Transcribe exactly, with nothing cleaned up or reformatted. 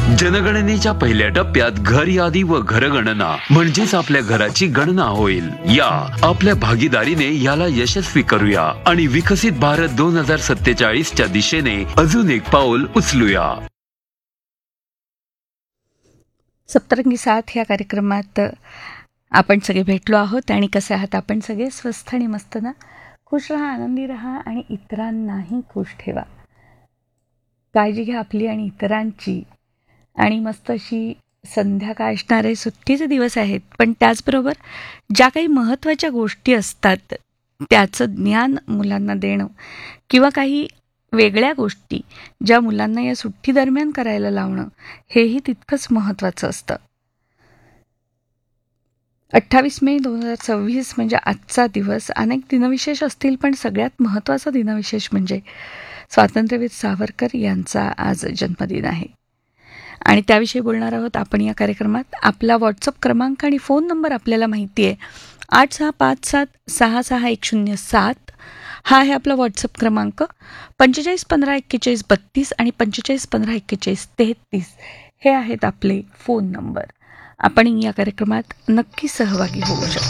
जनगणनेच्या पहिल्या टप्प्यात घर यादी व घरगणना म्हणजेच आपल्या घराची गणना होईल. या आपल्या भागीदारीने याला यशस्वी करूया आणि विकसित भारत दोन हजार सत्तेचाळीस च्या दिशेने अजून एक पाऊल उचलूया. सप्तरंगी साथ या कार्यक्रमात आपण सगळे भेटलो आहोत. आणि कसे आहात आपण सगळे? स्वस्थ आणि मस्त ना? खुश राहा, आनंदी राहा आणि इतरांनाही खुश ठेवा. काळजी घ्या आपली आणि इतरांची. आणि मस्त अशी संध्याकाळ असणारे सुट्टीचे दिवस आहेत, पण त्याचबरोबर ज्या काही महत्त्वाच्या गोष्टी असतात त्याचं ज्ञान मुलांना देणं किंवा काही वेगळ्या गोष्टी ज्या मुलांना या सुट्टी दरम्यान करायला लावणं हेही तितकंच महत्त्वाचं असतं. अठ्ठावीस मे दोन हजार सव्वीस म्हणजे आजचा दिवस. अनेक दिनविशेष असतील, पण सगळ्यात महत्त्वाचा दिनविशेष म्हणजे स्वातंत्र्यवीर सावरकर यांचा आज जन्मदिन आहे. आणि त्याविषयी बोलणार आहोत आपण या कार्यक्रमात. आपला व्हॉट्सअप क्रमांक आणि फोन नंबर आपल्याला माहिती आहे, आठ सहा पाच सात सहा सहा एक शून्य सात हा आहे आपला व्हॉट्सअप क्रमांक. पंचेचाळीस पंधरा एक्केचाळीस बत्तीस आणि पंचेचाळीस पंधरा एक्केचाळीस तेहतीस हे आहेत आपले फोन नंबर. आपण या कार्यक्रमात नक्की सहभागी होऊ शकता.